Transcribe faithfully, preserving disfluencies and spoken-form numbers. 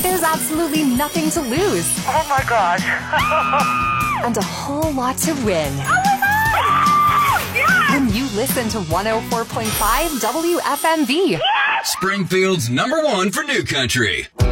there's absolutely nothing to lose. Oh my gosh. And a whole lot to win. Oh my God! Yes! When you listen to one oh four point five W F M V. Yes! Springfield's number one for new country.